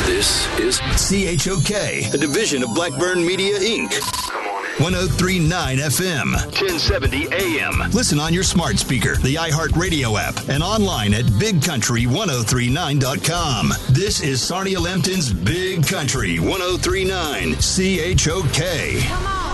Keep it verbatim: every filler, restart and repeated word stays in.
This is C H O K, a division of Blackburn Media, Incorporated. one oh three point nine F M. ten seventy A M. Listen on your smart speaker, the iHeartRadio app, and online at big country ten thirty-nine dot com. This is Sarnia Lambton's Big Country ten thirty-nine C H O K. Come on.